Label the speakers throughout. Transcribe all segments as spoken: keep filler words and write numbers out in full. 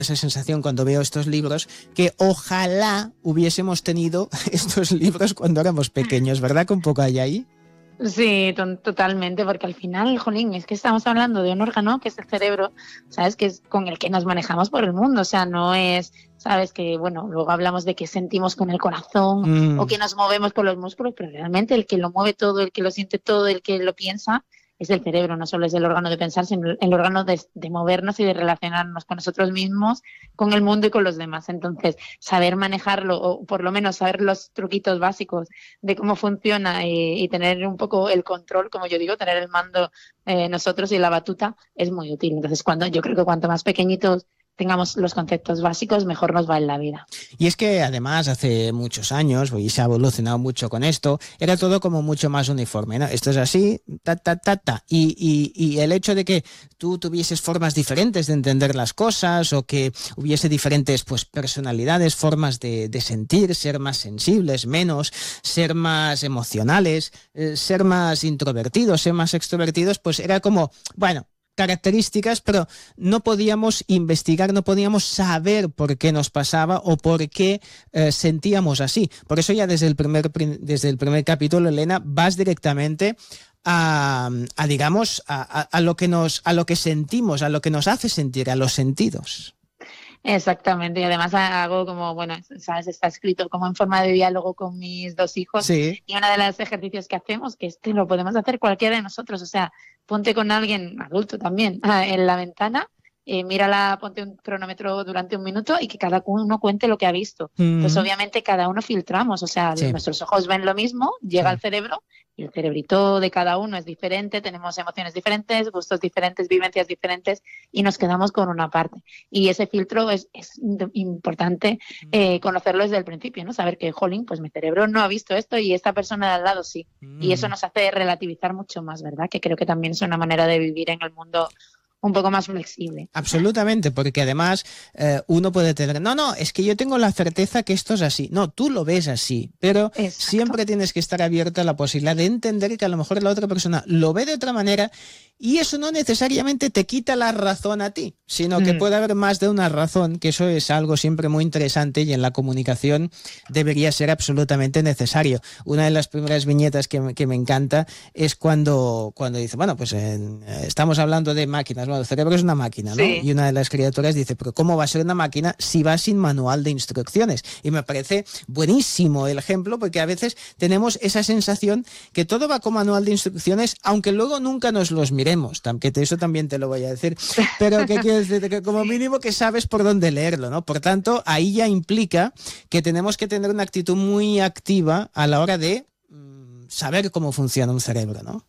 Speaker 1: esa sensación cuando veo estos libros, que ojalá hubiésemos tenido estos libros cuando éramos pequeños, ¿verdad? Que un poco hay ahí.
Speaker 2: Sí, to- totalmente, porque al final, jolín, es que estamos hablando de un órgano que es el cerebro, ¿sabes? Que es con el que nos manejamos por el mundo, o sea, no es, ¿sabes? Que, bueno, luego hablamos de que sentimos con el corazón
Speaker 1: Mm.
Speaker 2: o que nos movemos con los músculos, pero realmente el que lo mueve todo, el que lo siente todo, el que lo piensa, es el cerebro, no solo es el órgano de pensar, sino el órgano de, de movernos y de relacionarnos con nosotros mismos, con el mundo y con los demás. Entonces, saber manejarlo, o por lo menos saber los truquitos básicos de cómo funciona y, y tener un poco el control, como yo digo, tener el mando eh, nosotros y la batuta, es muy útil. Entonces, cuando yo creo que cuanto más pequeñitos tengamos los conceptos básicos, mejor nos va en la vida.
Speaker 1: Y es que además hace muchos años, y se ha evolucionado mucho con esto, era todo como mucho más uniforme, ¿no? Esto es así, ta, ta, ta, ta. Y, y, y el hecho de que tú tuvieses formas diferentes de entender las cosas o que hubiese diferentes pues, personalidades, formas de, de sentir, ser más sensibles, menos, ser más emocionales, eh, ser más introvertidos, ser más extrovertidos, pues era como, bueno, características, pero no podíamos investigar, no podíamos saber por qué nos pasaba o por qué eh, sentíamos así. Por eso ya desde el primer, desde el primer capítulo, Elena, vas directamente a, a digamos, a, a, a lo que nos, a lo que sentimos, a lo que nos hace sentir, a los sentidos.
Speaker 2: Exactamente, y además hago como, bueno, sabes, está escrito como en forma de diálogo con mis dos hijos.
Speaker 1: Sí.
Speaker 2: Y uno de los ejercicios que hacemos, que este lo podemos hacer cualquiera de nosotros, o sea, ponte con alguien adulto también en la ventana, eh, mírala, ponte un cronómetro durante un minuto y que cada uno cuente lo que ha visto.
Speaker 1: Mm.
Speaker 2: Pues obviamente cada uno filtramos, o sea,
Speaker 1: Sí.
Speaker 2: nuestros ojos ven lo mismo, llega
Speaker 1: Sí.
Speaker 2: al cerebro y el cerebrito de cada uno es diferente, tenemos emociones diferentes, gustos diferentes, vivencias diferentes y nos quedamos con una parte. Y ese filtro es, es importante eh, conocerlo desde el principio, ¿no? Saber que, jolín, pues mi cerebro no ha visto esto y esta persona de al lado sí.
Speaker 1: Mm.
Speaker 2: Y eso nos hace relativizar mucho más, ¿verdad? Que creo que también es una manera de vivir en el mundo un poco más flexible.
Speaker 1: Absolutamente, porque además eh, uno puede tener, no, no, es que yo tengo la certeza que esto es así. No, tú lo ves así, pero
Speaker 2: Exacto.
Speaker 1: siempre tienes que estar abierto a la posibilidad de entender que a lo mejor la otra persona lo ve de otra manera y eso no necesariamente te quita la razón a ti, sino que
Speaker 2: Mm.
Speaker 1: puede haber más de una razón, que eso es algo siempre muy interesante y en la comunicación debería ser absolutamente necesario. Una de las primeras viñetas que, me- que me encanta es cuando, cuando dice, bueno, pues eh, estamos hablando de máquinas, bueno, el cerebro es una máquina, ¿no?
Speaker 2: Sí.
Speaker 1: Y una de las criaturas dice, pero ¿cómo va a ser una máquina si va sin manual de instrucciones? Y me parece buenísimo el ejemplo porque a veces tenemos esa sensación que todo va con manual de instrucciones, aunque luego nunca nos los miremos, que eso también te lo voy a decir, pero que quiero decir que como mínimo que sabes por dónde leerlo, ¿no? Por tanto, ahí ya implica que tenemos que tener una actitud muy activa a la hora de mm, saber cómo funciona un cerebro, ¿no?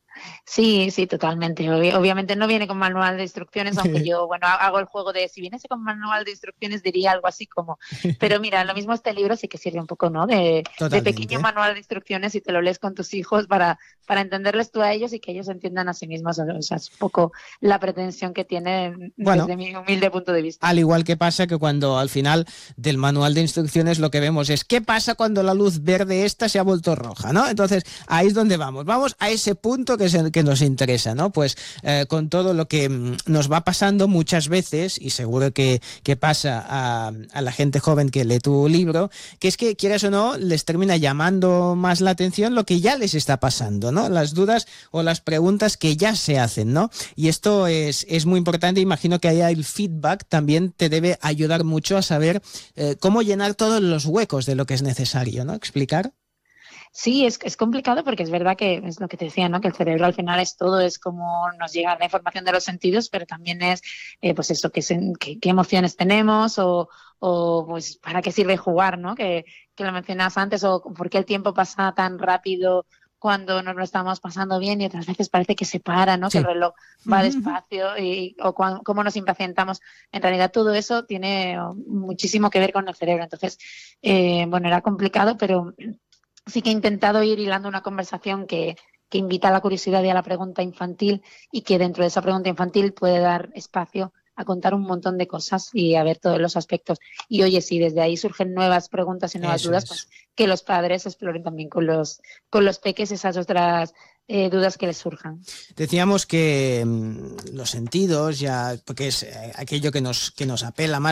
Speaker 2: Sí, sí, totalmente. Obvi- obviamente no viene con manual de instrucciones, aunque yo, bueno, ha- hago el juego de si viniese con manual de instrucciones diría algo así como, pero mira, lo mismo este libro sí que sirve un poco, ¿no? De, de pequeño
Speaker 1: Totalmente.
Speaker 2: manual de instrucciones y te lo lees con tus hijos para, para entenderles tú a ellos y que ellos entiendan a sí mismos. O sea, es un poco la pretensión que tienen
Speaker 1: Bueno.
Speaker 2: desde mi humilde punto de vista.
Speaker 1: Al igual que pasa que cuando al final del manual de instrucciones lo que vemos es qué pasa cuando la luz verde esta se ha vuelto roja, ¿no? Entonces ahí es donde vamos, vamos a ese punto que es el que nos interesa, ¿no? Pues eh, con todo lo que mm, nos va pasando muchas veces, y seguro que, que pasa a, a la gente joven que lee tu libro, que es que quieras o no, les termina llamando más la atención lo que ya les está pasando, ¿no? Las dudas o las preguntas que ya se hacen, ¿no? Y esto es, es muy importante, imagino que ahí el feedback también te debe ayudar mucho a saber eh, cómo llenar todos los huecos de lo que es necesario, ¿no? ¿Explicar?
Speaker 2: Sí, es, es complicado porque es verdad que es lo que te decía, ¿no? Que el cerebro al final es todo, es como nos llega la información de los sentidos, pero también es, eh, pues eso, qué, sen- qué, qué emociones tenemos o, o pues para qué sirve jugar, ¿no? Que, que lo mencionabas antes, o por qué el tiempo pasa tan rápido cuando nos lo estamos pasando bien y otras veces parece que se para, ¿no? Que el
Speaker 1: Sí.
Speaker 2: reloj va despacio y, o cuan- cómo nos impacientamos. En realidad todo eso tiene oh, muchísimo que ver con el cerebro. Entonces, eh, bueno, era complicado, pero sí que he intentado ir hilando una conversación que, que invita a la curiosidad y a la pregunta infantil y que dentro de esa pregunta infantil puede dar espacio a contar un montón de cosas y a ver todos los aspectos. Y oye, si desde ahí surgen nuevas preguntas y nuevas
Speaker 1: Eso
Speaker 2: dudas,
Speaker 1: es.
Speaker 2: pues que los padres exploren también con los, con los peques esas otras eh, dudas que les surjan.
Speaker 1: Decíamos que mmm, los sentidos, ya, porque es eh, aquello que nos, que nos apela más